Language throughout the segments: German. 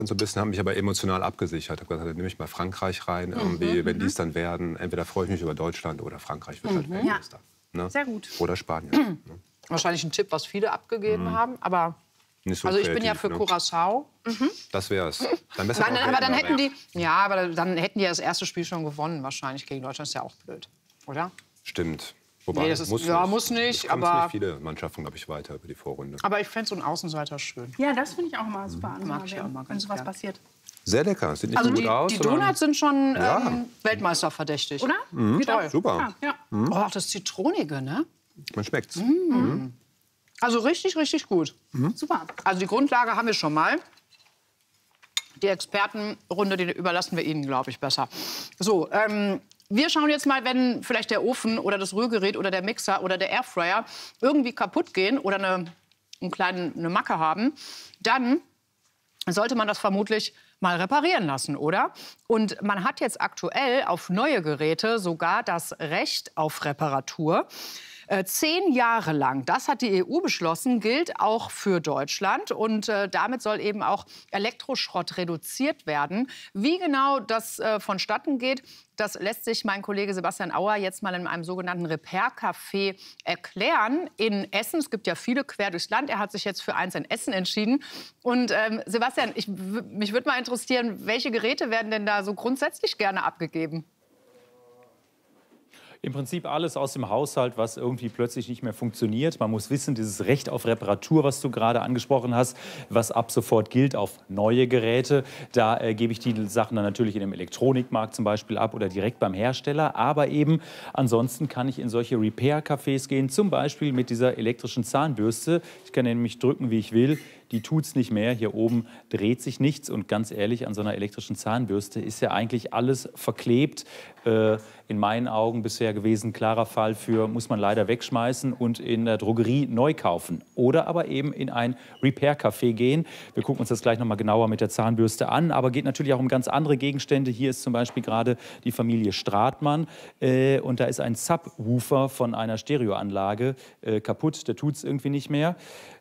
Und so ein bisschen, haben mich aber emotional abgesichert. Ich habe gesagt, dann nehme ich mal Frankreich rein. Irgendwie, wenn die es dann werden, entweder freue ich mich über Deutschland oder Frankreich wird halt Weltmeister. Ne? Sehr gut. Oder Spanien. Ne? Wahrscheinlich ein Tipp, was viele abgegeben haben, aber Nicht so also ich kreativ, bin ja für ne? Curaçao. Das wär's. Dann besser Nein, auch aber dann Weltmeister. hätten die, ja, aber dann hätten die das erste Spiel schon gewonnen wahrscheinlich gegen Deutschland. Ist ja auch blöd, oder? Stimmt. Wobei, Nee, das ist, muss ja, nicht. muss nicht, Es kommen aber, nicht viele Mannschaften, glaube ich, weiter über die Vorrunde. aber ich fände so einen Außenseiter schön. Ja, das finde ich auch immer super Mag ich auch angenehm, mal wenn ganz sowas gern. passiert. Sehr lecker. Sieht nicht Also nur gut aus. die sondern- Donuts sind schon Ja. Weltmeister verdächtig. Oder? Toll. Super. Ja. Oh, das Zitronige, ne? Man schmeckt's. Also richtig, richtig gut. Super. Also die Grundlage haben wir schon mal. Die Expertenrunde, die überlassen wir Ihnen, glaube ich, besser. So, wir schauen jetzt mal, wenn vielleicht der Ofen oder das Rührgerät oder der Mixer oder der Airfryer irgendwie kaputt gehen oder eine Macke haben, dann sollte man das vermutlich mal reparieren lassen, oder? Und man hat jetzt aktuell auf neue Geräte sogar das Recht auf Reparatur. 10 Jahre lang, das hat die EU beschlossen, gilt auch für Deutschland. Und damit soll eben auch Elektroschrott reduziert werden. Wie genau das vonstatten geht, das lässt sich mein Kollege Sebastian Auer jetzt mal in einem sogenannten Repair-Café erklären in Essen. Es gibt ja viele quer durchs Land. Er hat sich jetzt für eins in Essen entschieden. Und Sebastian, mich würde mal interessieren, welche Geräte werden denn da so grundsätzlich gerne abgegeben? Im Prinzip alles aus dem Haushalt, was irgendwie plötzlich nicht mehr funktioniert. Man muss wissen, dieses Recht auf Reparatur, was du gerade angesprochen hast, was ab sofort gilt auf neue Geräte, da gebe ich die Sachen dann natürlich in dem Elektronikmarkt zum Beispiel ab oder direkt beim Hersteller. Aber eben ansonsten kann ich in solche Repair-Cafés gehen, zum Beispiel mit dieser elektrischen Zahnbürste. Ich kann nämlich drücken, wie ich will. Die tut's nicht mehr. Hier oben dreht sich nichts. Und ganz ehrlich, an so einer elektrischen Zahnbürste ist ja eigentlich alles verklebt. In meinen Augen bisher gewesen, klarer Fall für, muss man leider wegschmeißen und in der Drogerie neu kaufen. Oder aber eben in ein Repair-Café gehen. Wir gucken uns das gleich noch mal genauer mit der Zahnbürste an. Aber geht natürlich auch um ganz andere Gegenstände. Hier ist zum Beispiel gerade die Familie Stratmann. Und da ist ein Subwoofer von einer Stereoanlage kaputt. Der tut's irgendwie nicht mehr.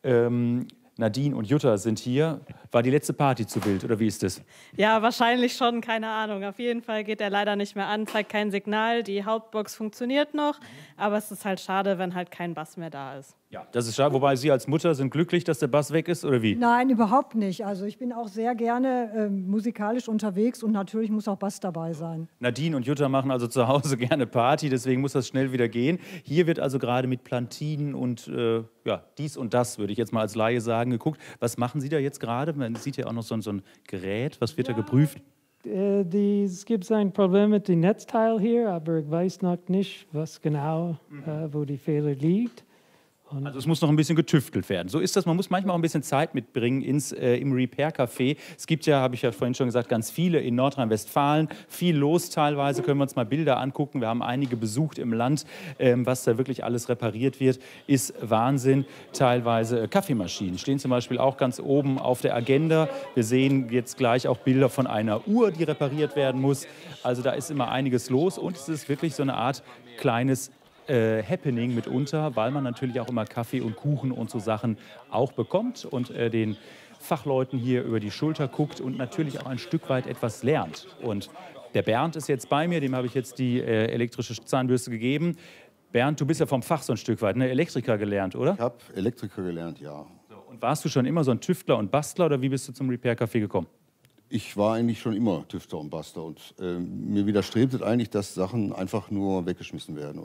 Nadine und Jutta sind hier. War die letzte Party zu wild, oder wie ist das? Ja, wahrscheinlich schon, keine Ahnung. Auf jeden Fall geht er leider nicht mehr an, zeigt kein Signal. Die Hauptbox funktioniert noch, aber es ist halt schade, wenn halt kein Bass mehr da ist. Ja, das ist schade. Wobei Sie als Mutter sind glücklich, dass der Bass weg ist, oder wie? Nein, überhaupt nicht. Also ich bin auch sehr gerne musikalisch unterwegs und natürlich muss auch Bass dabei sein. Nadine und Jutta machen also zu Hause gerne Party, deswegen muss das schnell wieder gehen. Hier wird also gerade mit Plantinen und ja, dies und das, würde ich jetzt mal als Laie sagen, geguckt. Was machen Sie da jetzt gerade? Man sieht ja auch noch so ein Gerät. Was wird da geprüft? Es gibt ein Problem mit dem Netzteil hier, aber ich weiß noch nicht, was genau, wo die Fehler liegt. Also es muss noch ein bisschen getüftelt werden. So ist das. Man muss manchmal auch ein bisschen Zeit mitbringen im Repair-Café. Es gibt ja, habe ich ja vorhin schon gesagt, ganz viele in Nordrhein-Westfalen. Viel los teilweise. Können wir uns mal Bilder angucken. Wir haben einige besucht im Land. Was da wirklich alles repariert wird, ist Wahnsinn. Teilweise Kaffeemaschinen stehen zum Beispiel auch ganz oben auf der Agenda. Wir sehen jetzt gleich auch Bilder von einer Uhr, die repariert werden muss. Also da ist immer einiges los. Und es ist wirklich so eine Art kleines Happening mitunter, weil man natürlich auch immer Kaffee und Kuchen und so Sachen auch bekommt und den Fachleuten hier über die Schulter guckt und natürlich auch ein Stück weit etwas lernt. Und der Bernd ist jetzt bei mir, dem habe ich jetzt die elektrische Zahnbürste gegeben. Bernd, du bist ja vom Fach so ein Stück weit, ne? Elektriker gelernt, oder? Ich habe Elektriker gelernt, ja. So, und warst du schon immer so ein Tüftler und Bastler oder wie bist du zum Repair-Café gekommen? Ich war eigentlich schon immer Tüftler und Bastler und mir widerstrebt es eigentlich, dass Sachen einfach nur weggeschmissen werden.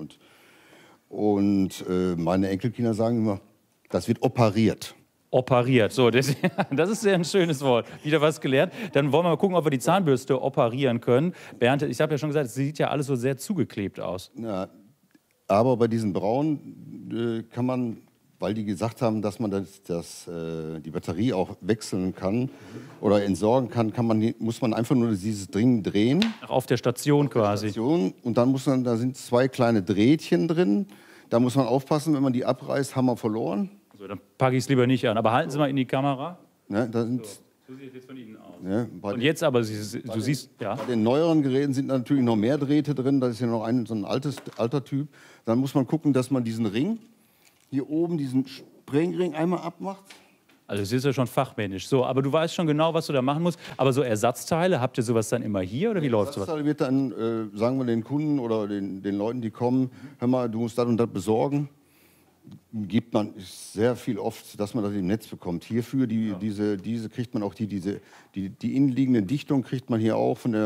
Und meine Enkelkinder sagen immer, das wird operiert. Operiert, so, das ist sehr ein schönes Wort. Wieder was gelernt. Dann wollen wir mal gucken, ob wir die Zahnbürste operieren können. Bernd, ich habe ja schon gesagt, es sieht ja alles so sehr zugeklebt aus. Ja, aber bei diesen Braunen kann man, weil die gesagt haben, dass man die Batterie auch wechseln kann oder entsorgen kann, muss man einfach nur dieses Ding drehen. Ach, auf der Station quasi. Und dann da sind 2 kleine Drähtchen drin. Da muss man aufpassen, wenn man die abreißt, haben wir verloren. So, dann packe ich es lieber nicht an. Aber halten Sie mal in die Kamera. Ne, da sind, So sieht es jetzt von Ihnen aus. ne, Und jetzt aber, du siehst, ja. Bei den neueren Geräten sind natürlich noch mehr Drähte drin. Das ist ja noch so ein alter Typ. Dann muss man gucken, dass man diesen Ring, hier oben diesen Sprengring einmal abmacht. Also das ist ja schon fachmännisch. So, aber du weißt schon genau, was du da machen musst. Aber so Ersatzteile, habt ihr sowas dann immer hier oder wie läuft sowas? Ersatzteile wird dann, sagen wir den Kunden oder den Leuten, die kommen, hör mal, du musst das und das besorgen. Gibt man sehr viel oft, dass man das im Netz bekommt. Hierfür, diese kriegt man auch, die innenliegende Dichtung kriegt man hier auch von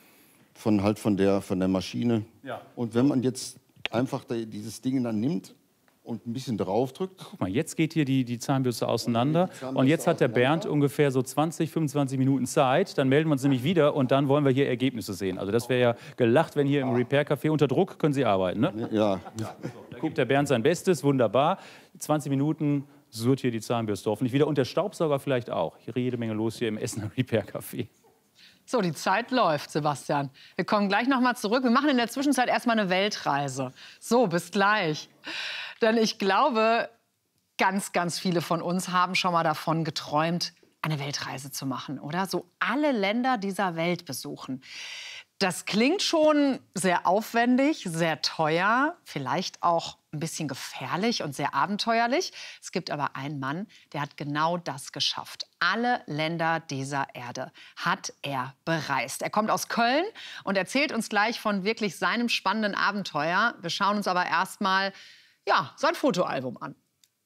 der Maschine. Ja. Und wenn man jetzt einfach dieses Ding dann nimmt und ein bisschen draufdrückt. Guck mal, jetzt geht hier die Zahnbürste auseinander. Und jetzt hat der Bernd ungefähr so 20, 25 Minuten Zeit. Dann melden wir uns nämlich wieder und dann wollen wir hier Ergebnisse sehen. Also das wäre ja gelacht, wenn hier im Repair-Café unter Druck können Sie arbeiten, ne? Ja. Da gibt der Bernd sein Bestes, wunderbar. 20 Minuten surrt hier die Zahnbürste hoffentlich wieder. Und der Staubsauger vielleicht auch. Hier jede Menge los hier im Essener Repair-Café. So, die Zeit läuft, Sebastian. Wir kommen gleich noch mal zurück. Wir machen in der Zwischenzeit erstmal eine Weltreise. So, bis gleich. Denn ich glaube, ganz, ganz viele von uns haben schon mal davon geträumt, eine Weltreise zu machen, oder? So alle Länder dieser Welt besuchen. Das klingt schon sehr aufwendig, sehr teuer, vielleicht auch ein bisschen gefährlich und sehr abenteuerlich. Es gibt aber einen Mann, der hat genau das geschafft. Alle Länder dieser Erde hat er bereist. Er kommt aus Köln und erzählt uns gleich von wirklich seinem spannenden Abenteuer. Wir schauen uns aber erst mal sein Fotoalbum an.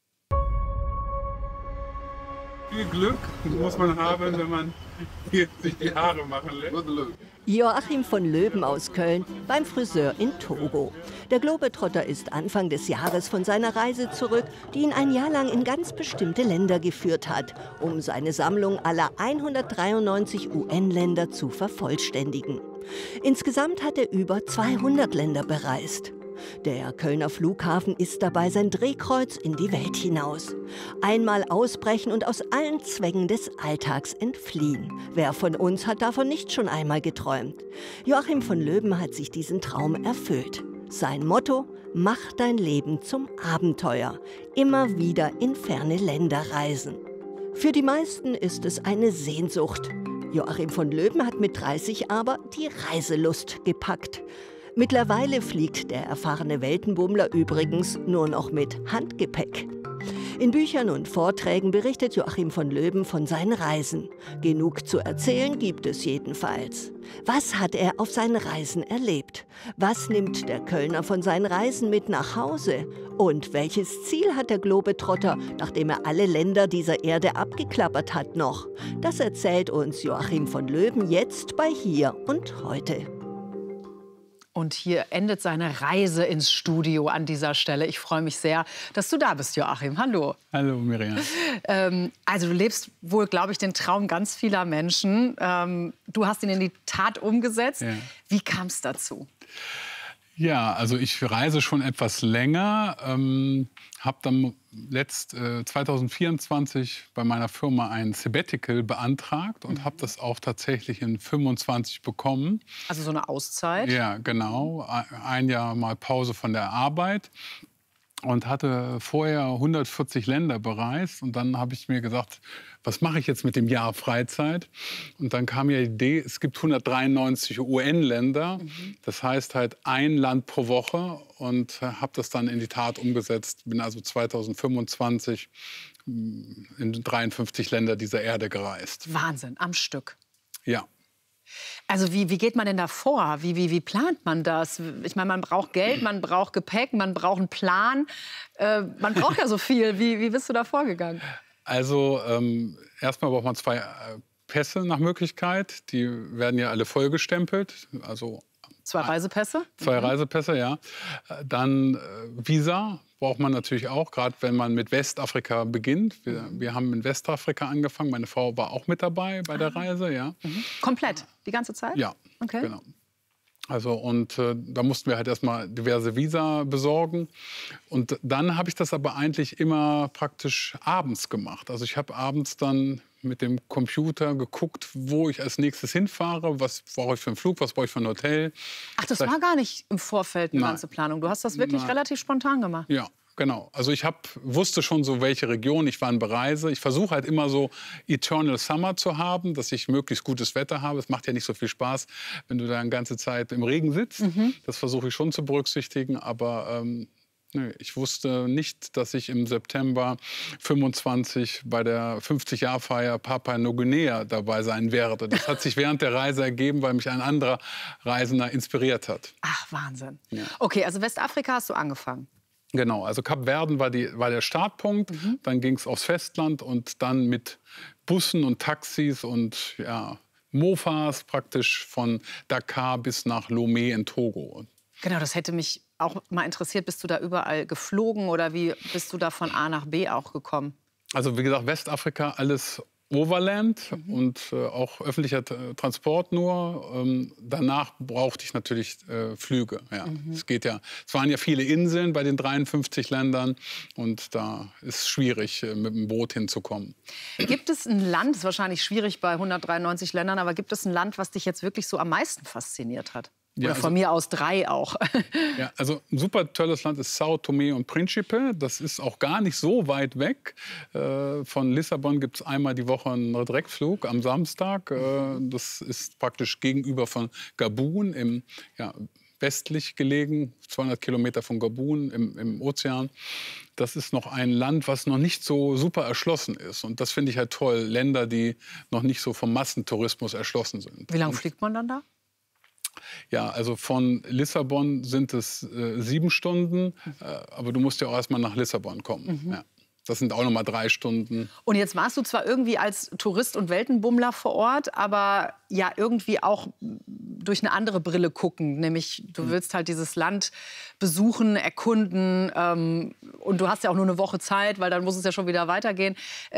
Viel Glück muss man haben, wenn man hier sich die Haare machen lässt. Joachim von Löben aus Köln beim Friseur in Togo. Der Globetrotter ist Anfang des Jahres von seiner Reise zurück, die ihn ein Jahr lang in ganz bestimmte Länder geführt hat, um seine Sammlung aller 193 UN-Länder zu vervollständigen. Insgesamt hat er über 200 Länder bereist. Der Kölner Flughafen ist dabei sein Drehkreuz in die Welt hinaus. Einmal ausbrechen und aus allen Zwängen des Alltags entfliehen. Wer von uns hat davon nicht schon einmal geträumt? Joachim von Löben hat sich diesen Traum erfüllt. Sein Motto: Mach dein Leben zum Abenteuer. Immer wieder in ferne Länder reisen. Für die meisten ist es eine Sehnsucht. Joachim von Löben hat mit 30 aber die Reiselust gepackt. Mittlerweile fliegt der erfahrene Weltenbummler übrigens nur noch mit Handgepäck. In Büchern und Vorträgen berichtet Joachim von Löben von seinen Reisen. Genug zu erzählen gibt es jedenfalls. Was hat er auf seinen Reisen erlebt? Was nimmt der Kölner von seinen Reisen mit nach Hause? Und welches Ziel hat der Globetrotter, nachdem er alle Länder dieser Erde abgeklappert hat, noch? Das erzählt uns Joachim von Löben jetzt bei Hier und Heute. Und hier endet seine Reise ins Studio an dieser Stelle. Ich freue mich sehr, dass du da bist, Joachim. Hallo. Hallo, Miriam. Also du lebst wohl, glaube ich, den Traum ganz vieler Menschen. Du hast ihn in die Tat umgesetzt. Ja. Wie kam es dazu? Ja, also ich reise schon etwas länger. Habe dann 2024 bei meiner Firma ein Sabbatical beantragt und habe das auch tatsächlich in 25 bekommen. Also so eine Auszeit? Ja, genau. Ein Jahr mal Pause von der Arbeit. Und hatte vorher 140 Länder bereist. Und dann habe ich mir gesagt, was mache ich jetzt mit dem Jahr Freizeit? Und dann kam mir die Idee, es gibt 193 UN-Länder. Das heißt halt ein Land pro Woche. Und habe das dann in die Tat umgesetzt. Bin also 2025 in 53 Länder dieser Erde gereist. Wahnsinn, am Stück. Ja. Also wie geht man denn da vor? Wie plant man das? Ich meine, man braucht Geld, man braucht Gepäck, man braucht einen Plan. Man braucht ja so viel. Wie bist du da vorgegangen? Also erstmal braucht man 2 Pässe nach Möglichkeit. Die werden ja alle vollgestempelt. Also 2 Reisepässe? 2 Reisepässe, ja. Dann Visa braucht man natürlich auch, gerade wenn man mit Westafrika beginnt. Wir haben in Westafrika angefangen. Meine Frau war auch mit dabei bei der Reise, ja. Komplett, die ganze Zeit? Ja, okay. Genau. Also und da mussten wir halt erstmal diverse Visa besorgen. Und dann habe ich das aber eigentlich immer praktisch abends gemacht. Also ich habe abends dann mit dem Computer geguckt, wo ich als nächstes hinfahre, was brauche ich für einen Flug, was brauche ich für ein Hotel. Ach, das war gar nicht im Vorfeld eine ganze Planung. Du hast das wirklich relativ spontan gemacht. Ja. Genau. Also ich wusste schon so, welche Region ich wann bereise. Ich versuche halt immer so Eternal Summer zu haben, dass ich möglichst gutes Wetter habe. Es macht ja nicht so viel Spaß, wenn du da eine ganze Zeit im Regen sitzt. Das versuche ich schon zu berücksichtigen. Aber Nee, ich wusste nicht, dass ich im September 25 bei der 50-Jahr-Feier Papua-Neuguinea dabei sein werde. Das hat sich während der Reise ergeben, weil mich ein anderer Reisender inspiriert hat. Ach, Wahnsinn. Ja. Okay, also Westafrika hast du angefangen. Genau, also Kap Verden war der Startpunkt. Dann ging es aufs Festland und dann mit Bussen und Taxis und ja, Mofas praktisch von Dakar bis nach Lomé in Togo. Genau, das hätte mich auch mal interessiert. Bist du da überall geflogen oder wie bist du da von A nach B auch gekommen? Also wie gesagt, Westafrika alles Overland und auch öffentlicher Transport nur. Danach brauchte ich natürlich Flüge. Ja. Es waren ja viele Inseln bei den 53 Ländern und da ist es schwierig, mit dem Boot hinzukommen. Gibt es ein Land, das ist wahrscheinlich schwierig bei 193 Ländern, aber gibt es ein Land, was dich jetzt wirklich so am meisten fasziniert hat? Oder von mir aus 3 auch. Ja, also ein super tolles Land ist São Tomé und Príncipe. Das ist auch gar nicht so weit weg. Von Lissabon gibt es einmal die Woche einen Direktflug am Samstag. Das ist praktisch gegenüber von Gabun, westlich gelegen, 200 Kilometer von Gabun im Ozean. Das ist noch ein Land, was noch nicht so super erschlossen ist. Und das finde ich halt toll. Länder, die noch nicht so vom Massentourismus erschlossen sind. Wie lange fliegt man dann da? Ja, also von Lissabon sind es 7 Stunden, aber du musst ja auch erstmal nach Lissabon kommen. Ja. Das sind auch noch mal 3 Stunden. Und jetzt warst du zwar irgendwie als Tourist und Weltenbummler vor Ort, aber ja irgendwie auch durch eine andere Brille gucken. Nämlich, du willst halt dieses Land besuchen, erkunden. Und du hast ja auch nur eine Woche Zeit, weil dann muss es ja schon wieder weitergehen.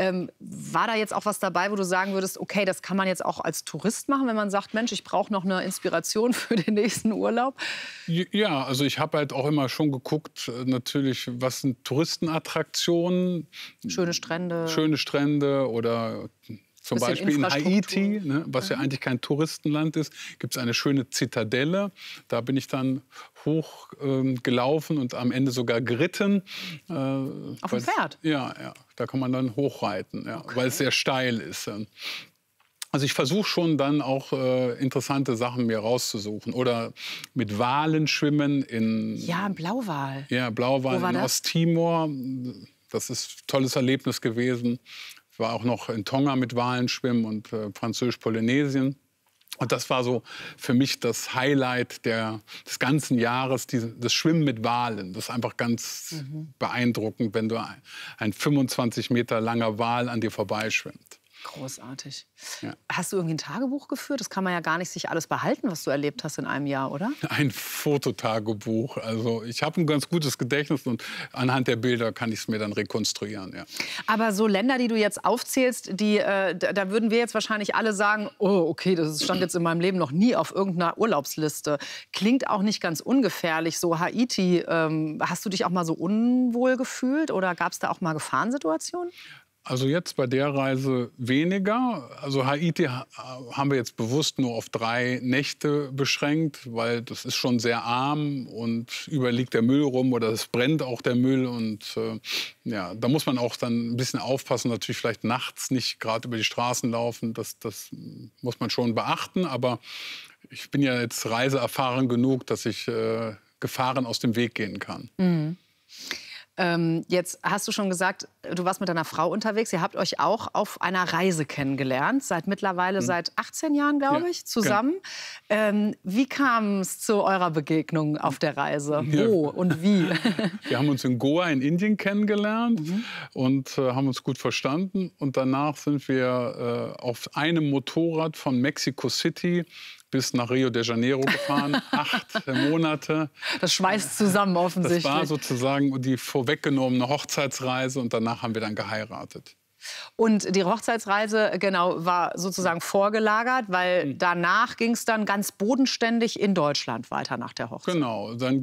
War da jetzt auch was dabei, wo du sagen würdest, okay, das kann man jetzt auch als Tourist machen, wenn man sagt, Mensch, ich brauche noch eine Inspiration für den nächsten Urlaub? Ja, also ich habe halt auch immer schon geguckt, natürlich, was sind Touristenattraktionen. Schöne Strände. Schöne Strände oder zum Beispiel in Haiti, ne, was ja eigentlich kein Touristenland ist, gibt es eine schöne Zitadelle. Da bin ich dann hoch gelaufen und am Ende sogar geritten. Auf dem Pferd? Ja, da kann man dann hochreiten, weil es sehr steil ist. Also ich versuche schon dann auch interessante Sachen mir rauszusuchen. Oder mit Walen schwimmen in... Ja, Blauwal. Ja, Blauwal in Osttimor. Das ist ein tolles Erlebnis gewesen. Ich war auch noch in Tonga mit Walen schwimmen und Französisch-Polynesien. Und das war so für mich das Highlight des ganzen Jahres, das Schwimmen mit Walen. Das ist einfach ganz beeindruckend, wenn du ein 25 Meter langer Wal an dir vorbeischwimmt. Großartig. Ja. Hast du irgendwie ein Tagebuch geführt? Das kann man ja gar nicht sich alles behalten, was du erlebt hast in einem Jahr, oder? Ein Fototagebuch. Also ich habe ein ganz gutes Gedächtnis und anhand der Bilder kann ich es mir dann rekonstruieren. Ja. Aber so Länder, die du jetzt aufzählst, da würden wir jetzt wahrscheinlich alle sagen, oh, okay, das stand jetzt in meinem Leben noch nie auf irgendeiner Urlaubsliste. Klingt auch nicht ganz ungefährlich. So Haiti, hast du dich auch mal so unwohl gefühlt oder gab es da auch mal Gefahrensituationen? Also jetzt bei der Reise weniger. Also Haiti haben wir jetzt bewusst nur auf 3 Nächte beschränkt, weil das ist schon sehr arm und überall liegt der Müll rum oder es brennt auch der Müll. Und da muss man auch dann ein bisschen aufpassen, natürlich vielleicht nachts nicht gerade über die Straßen laufen. Das muss man schon beachten. Aber ich bin ja jetzt reiseerfahren genug, dass ich Gefahren aus dem Weg gehen kann. Mhm. Jetzt hast du schon gesagt, du warst mit deiner Frau unterwegs. Ihr habt euch auch auf einer Reise kennengelernt. Seit 18 Jahren, glaube ich, zusammen. Genau. Wie kam es zu eurer Begegnung auf der Reise? Wo und wie? Wir haben uns in Goa in Indien kennengelernt und haben uns gut verstanden. Und danach sind wir auf einem Motorrad von Mexico City bis nach Rio de Janeiro gefahren, 8 Monate. Das schweißt zusammen offensichtlich. Das war sozusagen die vorweggenommene Hochzeitsreise und danach haben wir dann geheiratet. Und die Hochzeitsreise, genau, war sozusagen vorgelagert, weil danach ging es dann ganz bodenständig in Deutschland weiter nach der Hochzeit. Genau, dann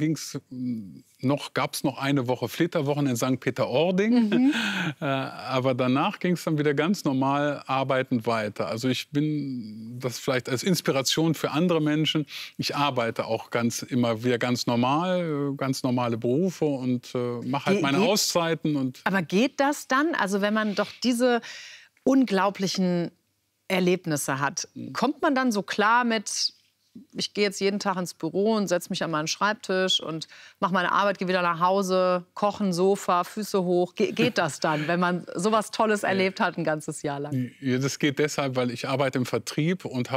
gab es noch eine Woche Flitterwochen in St. Peter-Ording. Aber danach ging es dann wieder ganz normal arbeitend weiter. Also ich bin das vielleicht als Inspiration für andere Menschen. Ich arbeite auch immer wieder ganz normal, ganz normale Berufe und mache halt meine Auszeiten. Aber geht das dann? Also wenn man doch diese unglaublichen Erlebnisse hat, kommt man dann so klar mit ich gehe jetzt jeden Tag ins Büro und setze mich an meinen Schreibtisch und mache meine Arbeit, gehe wieder nach Hause, kochen, Sofa, Füße hoch. Geht das dann, wenn man sowas Tolles erlebt hat ein ganzes Jahr lang? Ja, das geht deshalb, weil ich arbeite im Vertrieb und habe